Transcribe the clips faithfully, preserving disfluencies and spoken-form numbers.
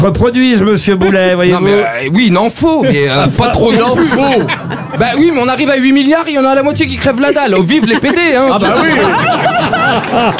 reproduise, monsieur Boulet, voyez-vous. Non mais euh, oui, il en faut, mais euh, pas trop non plus. Bah oui, mais on arrive à huit milliards, il y en a la moitié qui crèvent la dalle. Oh, vive les P D, hein. Ah bah oui. Ah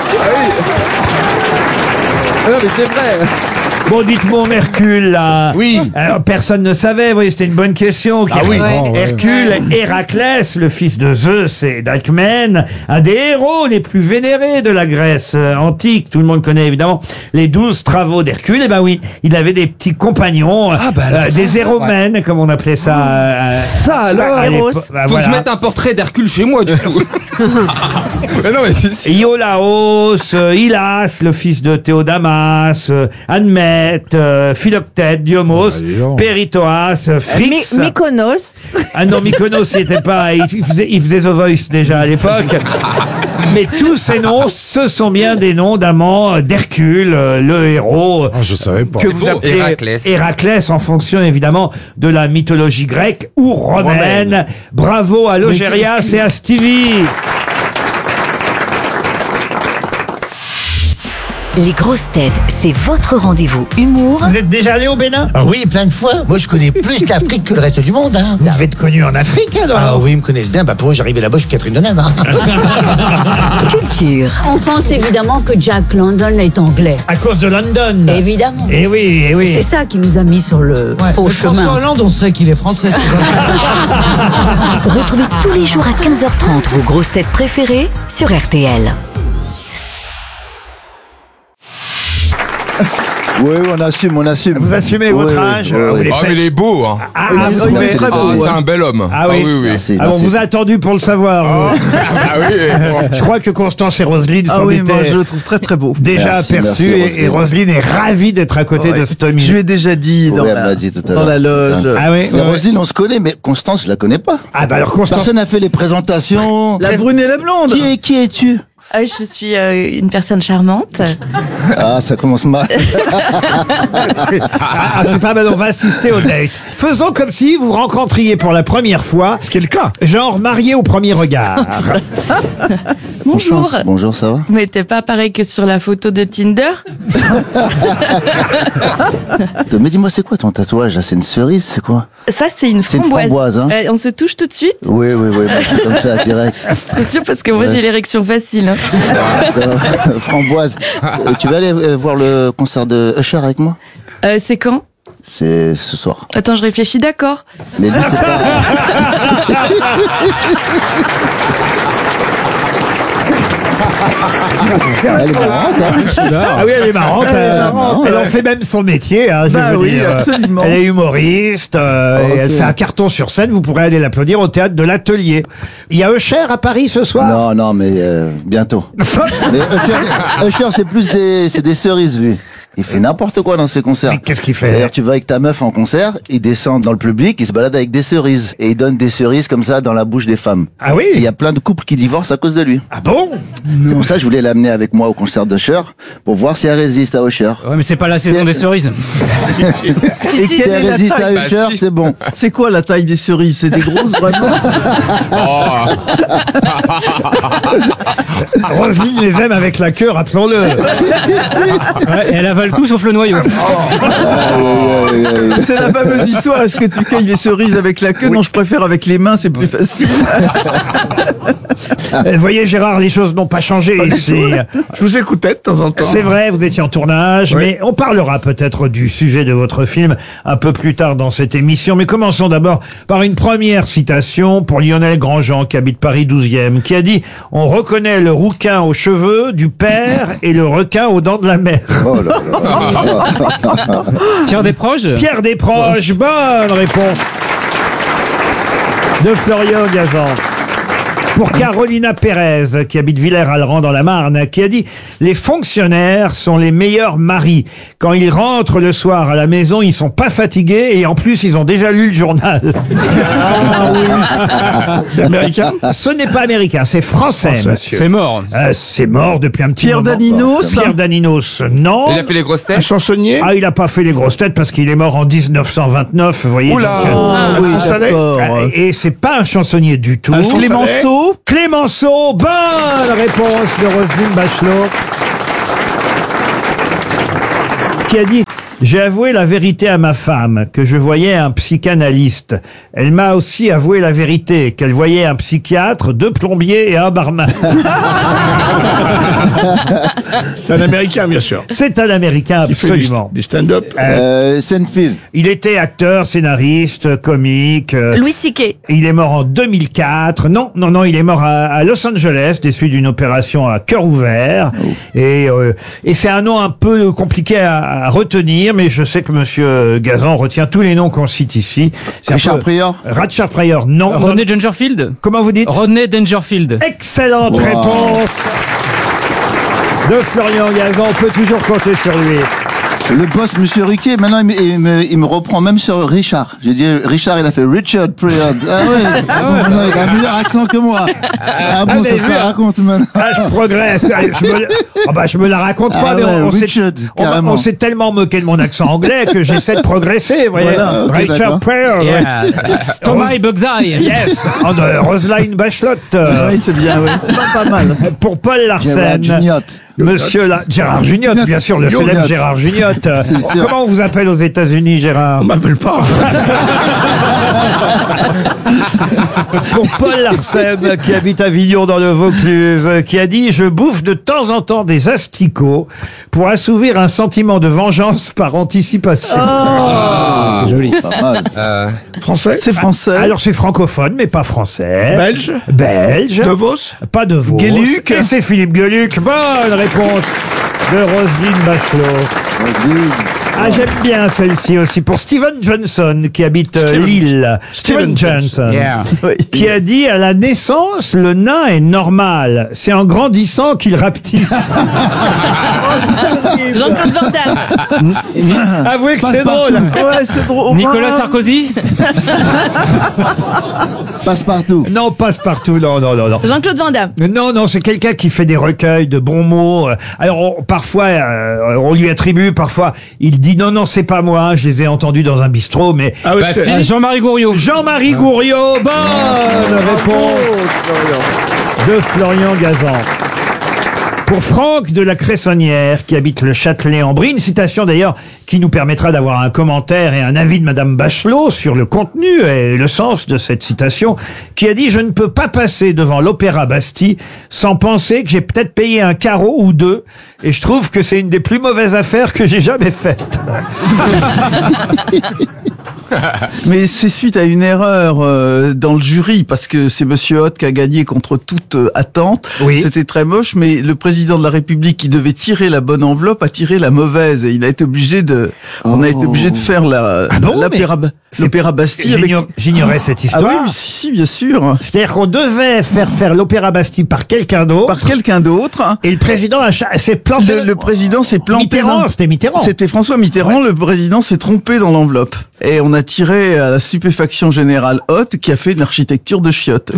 non mais c'est vrai. Bon, dites-moi, Hercule, là. Oui. Alors, personne ne savait, vous voyez, c'était une bonne question. Ah oui. Ouais. Hercule, Héraclès, le fils de Zeus et d'Alcmène, un des héros les plus vénérés de la Grèce euh, antique. Tout le monde connaît évidemment les douze travaux d'Hercule. Et ben oui, il avait des petits compagnons, Ah bah alors, euh, ça, des héromènes, comme on appelait ça. euh, Ça alors. à Héros. l'époque. Bah, Faut voilà. se mettre un portrait d'Hercule chez moi, du coup. Mais non mais c'est... c'est- Iolaos, euh, Hylas, le fils de Théodamas, euh, Admète, euh, Philoctète, Diomos, Péritoas, euh, Phrix. My- Mykonos. Ah non, Mykonos, il était pas, il il faisait, il faisait The Voice déjà à l'époque. Mais tous ces noms, ce sont bien des noms d'amants d'Hercule, euh, le héros. Ah, je savais pas. Que vous beau, appelez Héraclès. Héraclès en fonction évidemment de la mythologie grecque ou romaine. Bravo à Logérias et à Stevie. Les grosses têtes, c'est votre rendez-vous humour Vous êtes déjà allé au Bénin? Ah oui, plein de fois. Moi, je connais plus l'Afrique que le reste du monde. Hein. Vous devez être connu en Afrique alors. Ah oui, ils me connaissent bien. Bah, pour eux, j'arrivais là-bas, je suis Catherine Deneuve. Hein. culture. On pense évidemment que Jack London est anglais. À cause de London. Évidemment. Eh oui, eh oui. C'est ça qui nous a mis sur le faux chemin. Hollande, on sait qu'il est français. Retrouvez tous les jours à quinze heures trente vos grosses têtes préférées sur R T L. Oui, on assume, on assume. Vous assumez Oui, votre oui, âge, oui, euh, oui. vous les Ah faites- mais il est beau, hein. Ah, Oui, vous oui, trouvez- c'est Ah, beau, c'est ouais. un bel homme. Ah oui. oui, oui. Merci, Ah bon, merci. vous a attendu pour le savoir. vous. Ah oui. Je crois que Constance et Roselyne Ah s'en oui, étaient moi je le trouve très très beau. déjà Merci, aperçus merci, et, et Roselyne. Roselyne est ravie d'être à côté Ouais. de cet homme. Je lui ai déjà dit dans, Oui, elle la, m'a dit tout à dans l'heure. la loge. Ah oui, Mais ouais. Roselyne, on se connaît, mais Constance, je la connais pas. Ah bah alors Constance. Personne n'a fait les présentations. La brune et la blonde. Qui, est, qui es-tu? Euh, je suis euh, une personne charmante. Ah, ça commence mal. Ah, c'est pas mal, on va assister au date. Faisons comme si vous rencontriez pour la première fois. Ce qui est le cas. Genre marié au premier regard. Bonjour. Bonjour, ça va? Mais t'es pas pareil que sur la photo de Tinder. Mais dis-moi, c'est quoi ton tatouage là? C'est une cerise, c'est quoi? Ça, c'est une C'est une framboise. framboise, hein. Euh, on se touche tout de suite. Oui, oui, oui, moi, je suis comme ça, direct. C'est sûr parce que moi Ouais. j'ai l'érection facile. Hein. Euh, Framboise. Euh, tu vas aller euh, voir le concert de Usher avec moi? Euh, c'est quand? C'est ce soir. Attends, je réfléchis. D'accord. Mais lui, c'est pas... Elle est marrante, hein. Ah oui, elle est marrante. Elle est euh, marrante, elle en ouais. fait même son métier. Hein, je Bah vais vous oui, dire. absolument. Elle est humoriste euh, et Ok. elle fait un carton sur scène. Vous pourrez aller l'applaudir au théâtre de l'Atelier. Il y a Usher à Paris ce soir. Non, non, mais euh, bientôt. Mais Usher, Usher, c'est plus des, c'est des cerises, lui. Il fait n'importe quoi dans ses concerts. Mais qu'est-ce qu'il fait? C'est-à-dire, tu vas avec ta meuf en concert, il descend dans le public, il se balade avec des cerises. Et il donne des cerises comme ça dans la bouche des femmes. Ah oui. Et il y a plein de couples qui divorcent à cause de lui. Ah bon? C'est pour ça que je voulais l'amener avec moi au concert d'Usher, pour voir si elle résiste à Usher. Ouais, mais c'est pas la saison C'est- des cerises. Et Si quelle elle est la résiste à taille Bah, Usher, si. c'est bon. C'est quoi la taille des cerises? C'est des grosses vraiment? Oh. Ah, Roselyne les aime avec la queue, rappelons-le. Ouais, et elle avale tout sauf le noyau. C'est la fameuse histoire. Est-ce que tu cueilles les cerises avec la queue? Non, je préfère avec les mains, c'est plus facile. Euh, Vous voyez, Gérard, les choses n'ont pas changé ici. Je vous écoutais de temps en temps. C'est vrai, vous étiez en tournage, Oui. mais on parlera peut-être du sujet de votre film un peu plus tard dans cette émission. Mais commençons d'abord par une première citation pour Lionel Grandjean, qui habite Paris douzième, qui a dit « On reconnaît le rouquin aux cheveux du père et le requin aux dents de la mère. Oh là là. » Pierre Desproges. Pierre Desproges, bonne réponse de Florian Gazan. Pour Carolina Pérez, qui habite Villers-Alran dans la Marne, qui a dit « Les fonctionnaires sont les meilleurs maris. Quand ils rentrent le soir à la maison, ils sont pas fatigués et en plus, ils ont déjà lu le journal. » C'est américain? Ce n'est pas américain, c'est français, monsieur. C'est mort. Euh, c'est mort depuis un petit Pierre moment. Daninos. Pierre Daninos, non. Il a fait les grosses Un têtes. chansonnier? Ah, il a pas fait les grosses têtes parce qu'il est mort en dix-neuf cent vingt-neuf, vous voyez. Oula. donc, euh, Ah oui, Constalet. d'accord. euh, et c'est pas un chansonnier du tout. Alphonse Clémenceau. Clémenceau, bonne réponse de Roselyne Bachelot, qui a dit J'ai avoué la vérité à ma femme, que je voyais un psychanalyste. Elle m'a aussi avoué la vérité, qu'elle voyait un psychiatre, deux plombiers et un barman. C'est un Américain, bien sûr. C'est un Américain, Qui fait du, absolument. du stand-up. Euh, Seinfeld. Il était acteur, scénariste, comique. euh, Louis C K. Il est mort en deux mille quatre. Non, non, non, il est mort à, à Los Angeles, des suites d'une opération à cœur ouvert. Et, euh, et c'est un nom un peu compliqué à, à retenir, mais je sais que Monsieur Gazan retient tous les noms qu'on cite ici. C'est un Richard peu- Pryor. Richard Pryor, non. non. Rodney Dangerfield. Comment vous dites? Rodney Dangerfield. Excellente Wow. réponse de Florian Gazan. On peut toujours compter sur lui. Le boss, Monsieur Ruquier, maintenant, il me, il me, il me reprend même sur Richard. J'ai dit, Richard, il a fait Richard Pryor. Ah ouais, non, il a un meilleur accent que moi. Ah bon, mais ça se oui, la hein. raconte maintenant. Ah, je progresse. Je me, oh bah, je me la raconte pas, Ah mais ouais, on, on s'est- Richard, on, carrément. on s'est tellement moqué de mon accent anglais que j'essaie de progresser. Vous voyez, Voilà, ok, Richard d'accord. Pryor. Yeah. Thomas Bugsy. Yes, en, euh, Roselyne Bachelot. euh, Oui, c'est bien, oui. C'est pas, pas mal. pour Paul Gérard Larsen. Junior. Monsieur la... Gérard Juniot, bien sûr, le Juniot. célèbre Gérard Juniot. Euh, C'est sûr. Comment on vous appelle aux États-Unis, Gérard? On m'appelle pas. Pour Paul Larsen, qui habite Avignon dans le Vaucluse, euh, qui a dit « Je bouffe de temps en temps des asticots pour assouvir un sentiment de vengeance par anticipation. Joli. Pas mal. Euh, Français. C'est français. Alors c'est francophone, mais pas français. Belge. Belge. De Vos. Pas de Vos. Gueluc. Et c'est Philippe Gueluc. Bonne réponse de Roselyne Bachelot. Ah, j'aime bien celle-ci aussi. Pour Steven Johnson, qui habite euh, Steven- Lille. Steven Steven Johnson. Yeah. Oui. Qui a dit à la naissance, le nain est normal. C'est en grandissant qu'il rapetisse. Jean-Claude Van Damme. Avouez que c'est drôle. Ouais, c'est drôle. Nicolas Sarkozy. Passe-partout. Non, passe partout. Non, non, non, non. Jean-Claude Van Damme. Non, non, c'est quelqu'un qui fait des recueils de bons mots. Alors, on- parfois, euh, on lui attribue, parfois, il dit non, non, c'est pas moi, je les ai entendus dans un bistrot, mais... Ah oui, Bah, c'est- Philippe- Jean-Marie Gouriot. Jean-Marie Gouriot, bonne réponse de Florian Gazan. Pour Franck de la Cressonnière, qui habite le Châtelet en Brie, une citation d'ailleurs qui nous permettra d'avoir un commentaire et un avis de Madame Bachelot sur le contenu et le sens de cette citation, qui a dit « Je ne peux pas passer devant l'Opéra Bastille sans penser que j'ai peut-être payé un carreau ou deux, et je trouve que c'est une des plus mauvaises affaires que j'ai jamais faites. » Mais c'est suite à une erreur euh, dans le jury, parce que c'est Monsieur Hott qui a gagné contre toute euh, attente. Oui. C'était très moche, mais le président de la République qui devait tirer la bonne enveloppe a tiré la mauvaise, et il a été obligé de, on a été obligé de faire la Ah bon, l'opéra mais l'opéra Bastille avec. J'ignore- J'ignorais cette Ah histoire. oui, mais si, si, bien sûr, C'est-à-dire qu'on devait faire faire l'Opéra Bastille par quelqu'un d'autre. par quelqu'un d'autre. hein. Et le président a cha- s'est planté. Le, le président s'est planté. Mitterrand, dans- c'était Mitterrand. C'était François Mitterrand, le président s'est trompé dans l'enveloppe. Et on a tiré à la stupéfaction générale Hott, qui a fait une architecture de chiottes.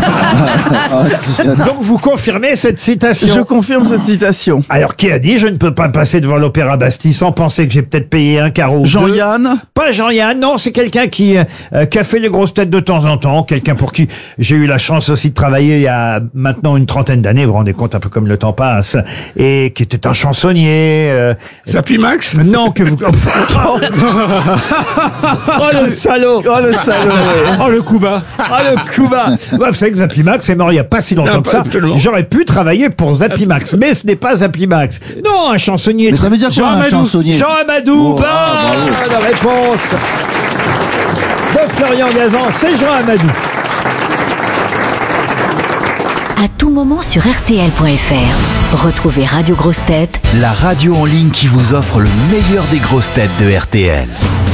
Donc vous confirmez cette citation. Je confirme cette citation. Alors qui a dit je ne peux pas passer devant l'Opéra Bastille sans penser que j'ai peut-être payé un carreau ou deux. Jean-Yann. Pas Jean-Yann, non, c'est quelqu'un qui, euh, qui a fait les grosses têtes de temps en temps, quelqu'un pour qui j'ai eu la chance aussi de travailler il y a maintenant une trentaine d'années, vous vous rendez compte un peu comme le temps passe, et qui était un chansonnier. Euh, Zapimax. non, que vous... Oh le salaud. Oh le salaud. ouais. Oh, le Cuba. Ah le Cuba. Ouais, vous savez que Zapimax est mort il n'y a pas si longtemps Non, que pas ça. absolument. J'aurais pu travailler pour Zapimax, mais ce n'est pas Zapimax. Non, un chansonnier. Mais ça veut dire quoi, un Amadou. chansonnier? Jean Amadou. Oh, ah, Bonne réponse de Florian Gazan, c'est Jean Amadou. À tout moment sur R T L point F R. Retrouvez Radio Grosses Têtes La radio en ligne qui vous offre le meilleur des grosses têtes de R T L.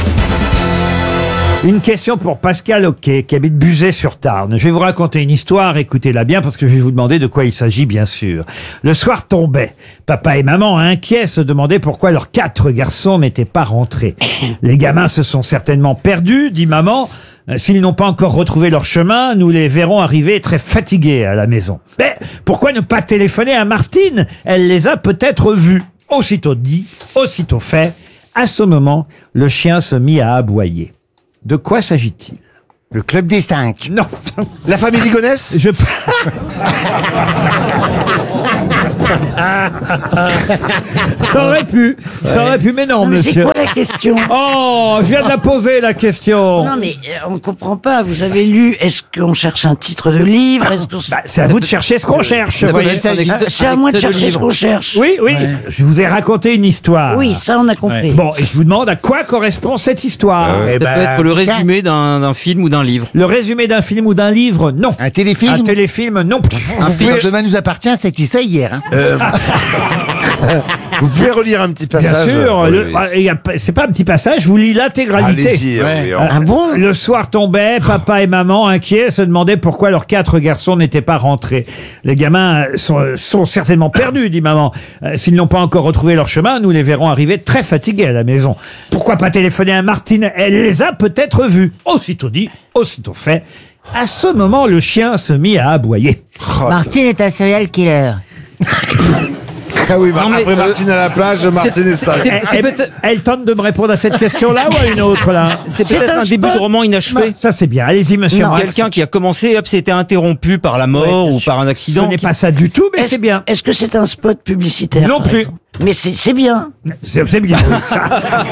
Une question pour Pascal Oquet, qui habite Buzet-sur-Tarn. Je vais vous raconter une histoire, écoutez-la bien, parce que je vais vous demander de quoi il s'agit, bien sûr. Le soir tombait. Papa et maman, inquiets, se demandaient pourquoi leurs quatre garçons n'étaient pas rentrés. Les gamins se sont certainement perdus, dit maman. S'ils n'ont pas encore retrouvé leur chemin, nous les verrons arriver très fatigués à la maison. Mais pourquoi ne pas téléphoner à Martine? Elle les a peut-être vus. Aussitôt dit, aussitôt fait. À ce moment, le chien se mit à aboyer. De quoi s'agit-il? Le club des cinq. Non. La famille Ligonès. Je... Ça aurait pu, ça aurait pu, mais non, Non, mais c'est monsieur. quoi la question? Oh, je viens de la poser, la question. Non, mais euh, on ne comprend pas. Vous avez lu, est-ce qu'on cherche un titre de livre? Est-ce qu'on... Bah, c'est à vous de chercher ce qu'on cherche. Euh, voyez. euh, C'est à moi de chercher ce qu'on cherche. Oui, oui, je vous ai raconté une histoire. Oui, ça, on a compris. Bon, et je vous demande à quoi correspond cette histoire. Ça peut être le résumé d'un d'un film ou d'un livre. Le résumé d'un film ou d'un livre, non. Un téléfilm. Un téléfilm, non plus. Un film. Demain nous appartient, c'était ça hier. Hein. Euh, Vous pouvez relire un petit Bien passage. sûr, Oui, le- oui. ah, il y a pas- c'est pas un petit passage, je vous lis l'intégralité. Allez-y, oui, on- Ah bon? Le soir tombait, papa et maman, inquiets, se demandaient pourquoi leurs quatre garçons n'étaient pas rentrés. Les gamins sont, sont certainement perdus, dit maman. Euh, S'ils n'ont pas encore retrouvé leur chemin, nous les verrons arriver très fatigués à la maison. Pourquoi pas téléphoner à Martine? Elle les a peut-être vus. Aussitôt dit, aussitôt fait. À ce moment, le chien se mit à aboyer. Martine est un serial killer. Ah oui, bah, Non, mais, après euh, Martine à la plage, Martine est c'est- stable. c'est- Elle, c'est elle- peut-être- elle tente de me répondre à cette question-là ou à une autre, là? C'est C'est peut-être un un début de spot. roman inachevé. Ça, c'est bien. Allez-y, monsieur. Non, Marx. Quelqu'un qui a commencé, hop, c'était interrompu par la mort Ouais, ou par un Ce accident. n'est pas ça du tout, mais Est-ce- c'est bien. Est-ce que c'est un spot publicitaire? Non par plus. exemple Mais c'est c'est bien. C'est c'est bien. oui, ça.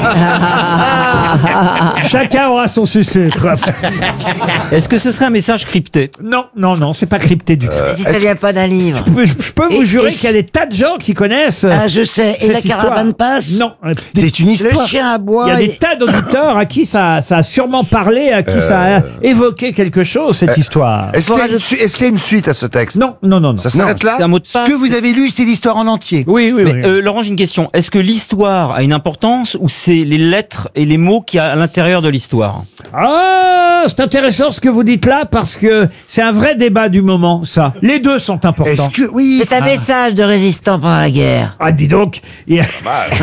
Chacun aura son sucre. Est-ce que ce serait un message crypté? Non, non, non, c'est pas crypté du tout. Si ça vient pas d'un livre. Je peux- Je peux vous Et- jurer et qu'il y a des tas de gens qui connaissent. Ah, je sais. Et cette la histoire. caravane passe? Non. euh, C'est une Le histoire. chien aboie. Il y a des et- tas d'auditeurs à qui ça, ça a sûrement parlé, à qui ça a évoqué quelque chose, cette histoire. Est-ce qu'il y, a une su- est-ce qu'il y a une suite à ce texte? Non, non, non, non. Ça s'arrête là? C'est un mot de Ce passe. que vous avez lu, c'est l'histoire en entier. Oui, oui, Mais, oui. euh, Laurent, j'ai une question. Est-ce que l'histoire a une importance ou c'est les lettres et les mots qu'il y a à l'intérieur de l'histoire? Ah, c'est intéressant ce que vous dites là parce que c'est un vrai débat du moment, ça. Les deux sont importants. Est-ce que oui. C'est un message de résistant pendant la guerre. Ah, dis donc. il y a-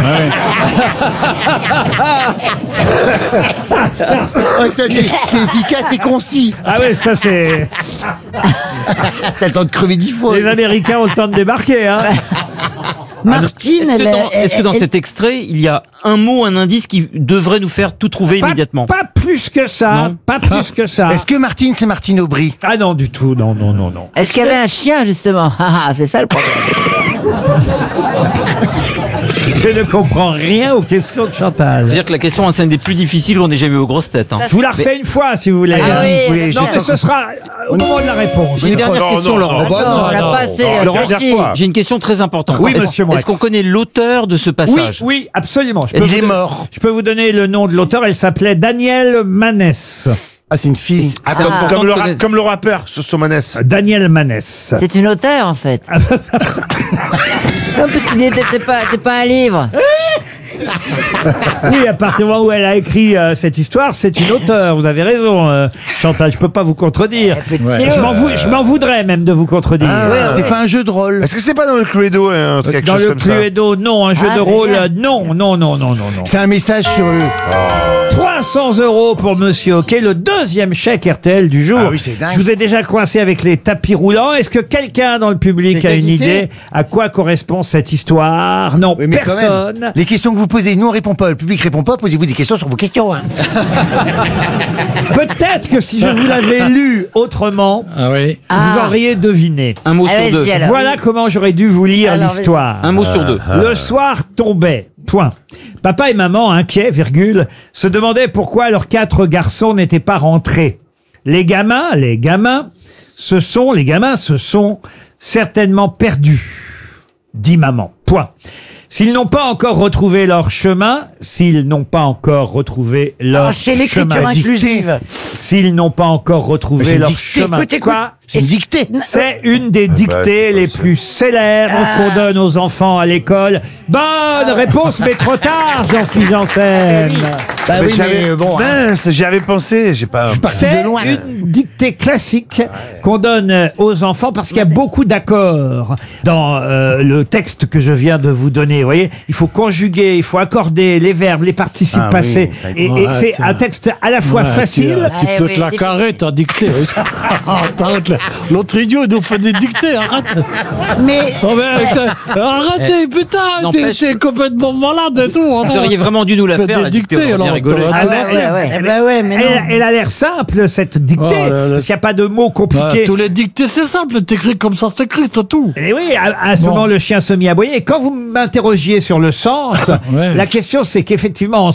Ouais, ça, c'est c'est efficace et concis. Ah ouais, ça c'est. T'as le temps de crever dix fois. Les Américains ont le temps de débarquer, hein. Martine, Est-ce que, elle, dans, elle- est-ce que dans elle- cet extrait, il y a un mot, un indice qui devrait nous faire tout trouver Pas, immédiatement? pas plus que ça, Non. pas plus que ça. Est-ce que Martine, c'est Martine Aubry? Ah non, du tout, non, non, non, non. Est-ce qu'il y avait un chien, justement? Ah, ah, c'est ça le problème. Je ne comprends rien aux questions de Chantal. C'est-à-dire que la question est une des plus difficiles qu'on ait jamais eu aux grosses têtes. Hein. Je vous la refais une fois, si vous voulez. Ah oui, oui, non, j'ai- mais ce sera au moment de la réponse. J'ai une dernière non, question, non, Laurent. non, bah non, on n'a pas assez Laurent, réfléchi. j'ai une question très importante. Oui, Est-ce- monsieur Moix. Est-ce qu'on connaît l'auteur de ce Oui, passage? oui, absolument. Je peux Il vous est don- mort. Je peux vous donner le nom de l'auteur. Elle s'appelait Danielle Manès. Ah, c'est une fille. Ah, Comme, pourtant, comme le, tu ra- connais- comme le rappeur, Sosomanes. Danielle Manès. C'est une auteure, en fait. Non, parce qu'il n'était pas, c'était pas un livre. Oui, à partir du moment où elle a écrit euh, cette histoire, c'est une auteure. Vous avez raison, euh, Chantal. Je peux pas vous contredire. Petit Je stylo. m'en vou- je m'en voudrais même de vous contredire. Ah, c'est pas un jeu de rôle. Est-ce que c'est pas dans le Cluedo, hein, un truc, quelque Dans chose le comme ça? Cluedo, non. Un jeu Ah, de c'est rôle, bien. euh, non, non, non, non, non, non. C'est un message sur eux. trois cents euros pour Monsieur Hockey, le deuxième chèque R T L du jour. Ah oui, c'est dingue. Je vous ai déjà coincé avec les tapis roulants. Est-ce que quelqu'un dans le public a Quelqu'un une qui idée sait à quoi correspond cette histoire? Non, Oui, mais quand personne. même, les questions que vous posez, nous on répond pas, le public répond pas, posez-vous des questions sur vos questions. Hein. Peut-être que si je vous l'avais lu autrement, Ah oui. vous Ah. auriez deviné. Un mot sur Allez-y, deux. alors. Voilà comment j'aurais dû vous lire Alors, l'histoire. Un mot sur deux. Le soir tombait. Point. Papa et maman, inquiets, virgule, se demandaient pourquoi leurs quatre garçons n'étaient pas rentrés. Les gamins, les gamins, se sont, les gamins se sont certainement perdus, dit maman. Point. S'ils n'ont pas encore retrouvé leur chemin, s'ils n'ont pas encore retrouvé leur Ah, c'est l'écriture chemin, inclusive. s'ils n'ont pas encore Mais retrouvé c'est une leur dictée. chemin, Écoute, écoute. quoi C'est une dictée. c'est une des dictées les plus célèbres qu'on donne aux enfants à l'école. Bonne réponse, mais trop tard, Jean-Philippe Janssen. Bah Mais oui, j'avais- mais bon, hein, mince, j'y avais pensé, j'ai pas. parti C'est de loin. une dictée classique qu'on donne aux enfants parce qu'il y a beaucoup d'accords dans euh, le texte que je viens de vous donner. Vous voyez, il faut conjuguer, il faut accorder les verbes, les participes Ah oui, passés. d'accord. Et, et c'est un texte à la fois facile. tu Ah, peux oui, te la oui. carrer, ta dictée. L'autre idiot, il nous fait des dictées, arrête. Mais Oh, mais, arrêtez, putain, t'es N'empêche- t'es complètement malade et tout. Vous auriez vraiment dû nous la Faites faire, des la dictée dictées, alors. bien rigolé. Ah ouais, ouais, ouais. Eh ben ouais, mais non. Elle, elle a l'air simple, cette dictée, Oh là là. parce qu'il n'y a pas de mots Bah, compliqués. tous les dictées, c'est simple, t'écris comme ça, c'est écrit, c'est tout. Et oui, à, à ce Bon. moment, le chien se mit à aboyer. Et quand vous m'interrogiez sur le sens, Ouais. la question, c'est qu'effectivement, en